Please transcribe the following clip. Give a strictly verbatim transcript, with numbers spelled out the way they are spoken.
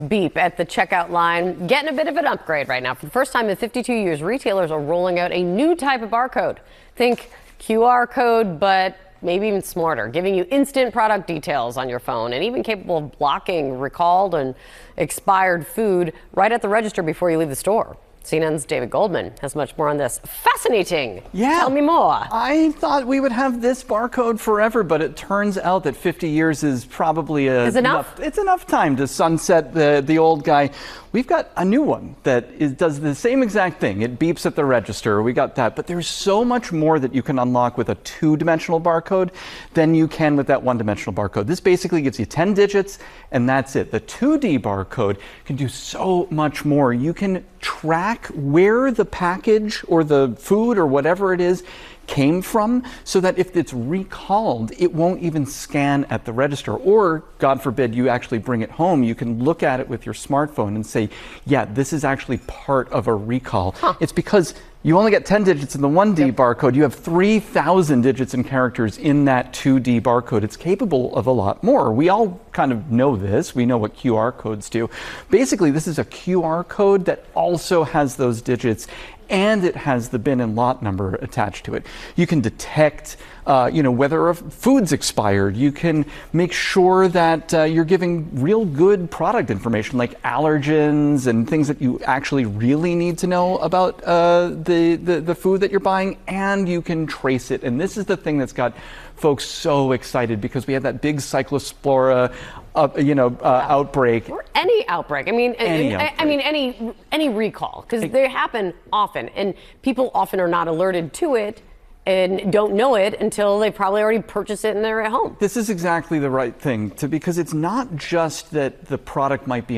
Beep at the checkout line, getting a bit of an upgrade right now. For the first time in fifty-two years, retailers are rolling out a new type of barcode. Think Q R code, but maybe even smarter, giving you instant product details on your phone and even capable of blocking recalled and expired food right at the register before you leave the store. C N N's David Goldman has much more on this. Fascinating. Yeah. Tell me more. I thought we would have this barcode forever, but it turns out that fifty years is probably a, is enough? enough. It's enough time to sunset the, the old guy. We've got a new one that is, does the same exact thing. It beeps at the register. We got that. But there's so much more that you can unlock with a two-dimensional barcode than you can with that one-dimensional barcode. This basically gives you ten digits, and that's it. The two D barcode can do so much more. You can track where the package or the food or whatever it is came from, so that if it's recalled, it won't even scan at the register. Or, God forbid, you actually bring it home, you can look at it with your smartphone and say, yeah, this is actually part of a recall. Huh. It's because you only get ten digits in the one D yep. barcode. You have three thousand digits and characters in that two D barcode. It's capable of a lot more. We all kind of know this. We know what Q R codes do. Basically, this is a Q R code that also has those digits, and it has the bin and lot number attached to it. You can detect uh, you know, whether a food's expired. You can make sure that uh, you're giving real good product information like allergens and things that you actually really need to know about uh, the, the, the food that you're buying, and you can trace it. And this is the thing that's got folks so excited, because we had that big Cyclospora uh, you know, uh, outbreak. Or any outbreak. I mean, any I, I mean, any any recall, because they happen often, and people often are not alerted to it and don't know it until they probably already purchased it and they're at home. This is exactly the right thing to, because it's not just that the product might be